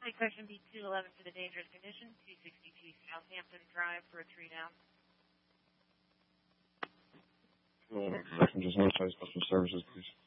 My question be 211 for the dangerous condition, 262 Southampton Drive for a 3 down. Just notify special services, please.